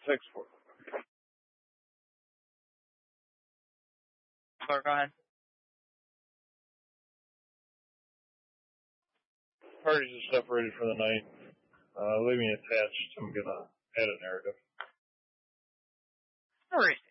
text for it. Go ahead. Parties are separated for the night. Leaving attached. I'm going to add a narrative. No worries.